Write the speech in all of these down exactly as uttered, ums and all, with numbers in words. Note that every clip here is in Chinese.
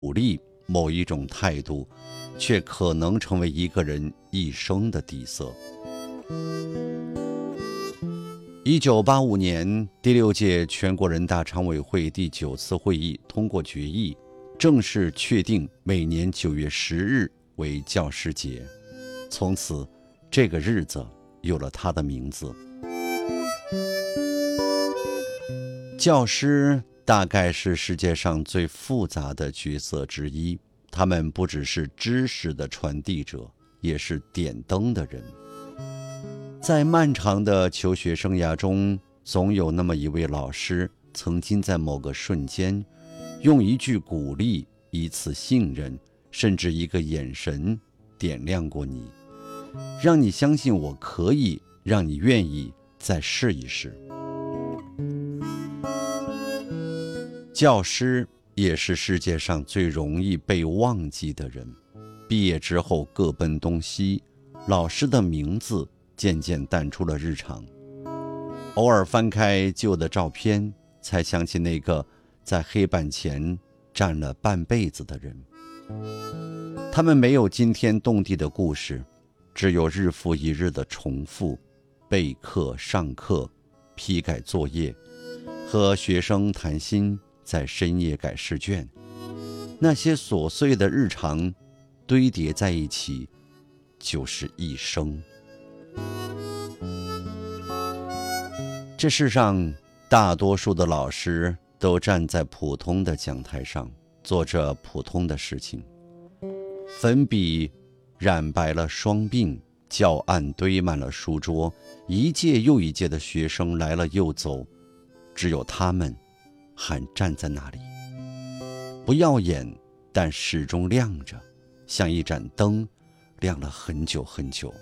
鼓励某一种态度，却可能成为一个人一生的底色。一九八五年，第六届全国人大常委会第九次会议通过决议，正式确定每年九月十日为教师节。从此，这个日子有了它的名字。教师大概是世界上最复杂的角色之一，他们不只是知识的传递者，也是点灯的人。在漫长的求学生涯中，总有那么一位老师，曾经在某个瞬间，用一句鼓励、一次信任，甚至一个眼神，点亮过你，让你相信我可以，让你愿意再试一试。教师也是世界上最容易被忘记的人，毕业之后各奔东西，老师的名字渐渐淡出了日常。偶尔翻开旧的照片，才想起那个在黑板前站了半辈子的人。他们没有惊天动地的故事，只有日复一日的重复，备课、上课、批改作业，和学生谈心，在深夜改试卷。那些琐碎的日常堆叠在一起，就是一生。这世上大多数的老师都站在普通的讲台上，做着普通的事情。粉笔染白了双鬓，教案堆满了书桌，一届又一届的学生来了又走，只有他们还站在那里，不耀眼，但始终亮着，像一盏灯，亮了很久很久。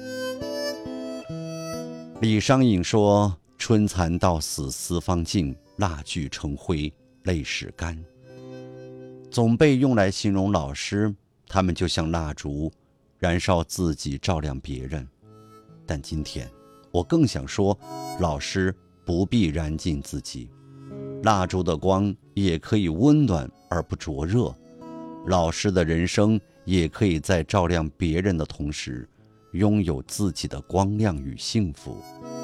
李商隐说：春蚕到死丝方尽，蜡炬成灰泪始干。总被用来形容老师，他们就像蜡烛，燃烧自己，照亮别人。但今天我更想说，老师不必燃尽自己，蜡烛的光也可以温暖而不灼热，老师的人生也可以在照亮别人的同时，拥有自己的光亮与幸福。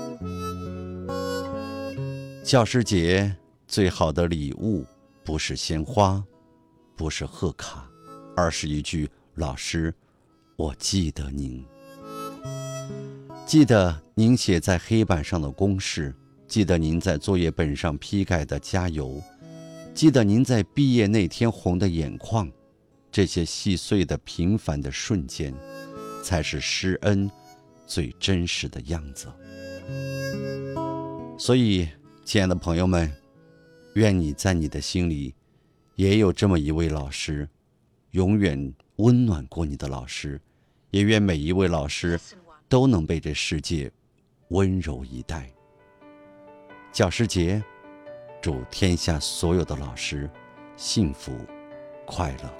教师节最好的礼物，不是鲜花，不是贺卡，而是一句老师，我记得您。记得您写在黑板上的公式，记得您在作业本上批改的加油，记得您在毕业那天红的眼眶。这些细碎的平凡的瞬间，才是师恩最真实的样子。所以亲爱的朋友们，愿你在你的心里也有这么一位老师，永远温暖过你的老师，也愿每一位老师都能被这世界温柔以待。教师节，祝天下所有的老师幸福快乐。